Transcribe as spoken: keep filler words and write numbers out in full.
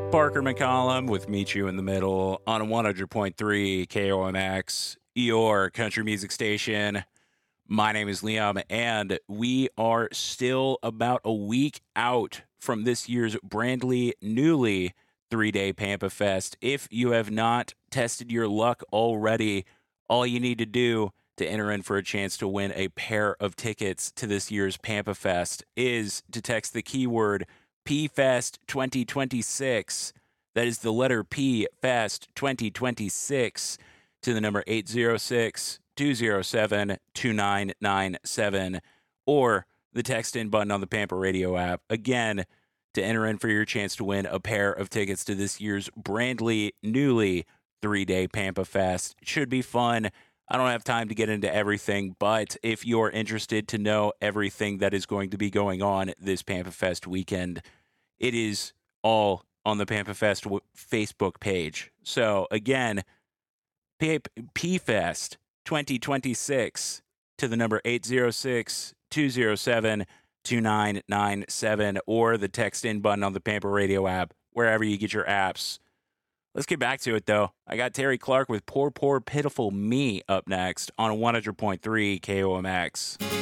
Parker McCollum with Meet You in the Middle on one hundred point three K O M X, your country music station. My name is Liam, and we are still about a week out from this year's brandly newly three-day Pampa Fest. If you have not tested your luck already, all you need to do to enter in for a chance to win a pair of tickets to this year's Pampa Fest is to text the keyword P Fest twenty twenty-six. That is the letter P Fest twenty twenty-six to the number eight zero six, two zero seven, two nine nine seven or the text in button on the Pampa Radio app. Again, to enter in for your chance to win a pair of tickets to this year's brandly newly three-day Pampa Fest. It should be fun. I don't have time to get into everything, but if you're interested to know everything that is going to be going on this Pampa Fest weekend, it is all on the Pampa Fest w- Facebook page. So again, P- PFest twenty twenty-six to the number eight zero six, two zero seven, two nine nine seven or the text in button on the Pampa Radio app, wherever you get your apps. Let's get back to it, though. I got Terry Clark with Poor, Poor, Pitiful Me up next on one hundred point three K O M X.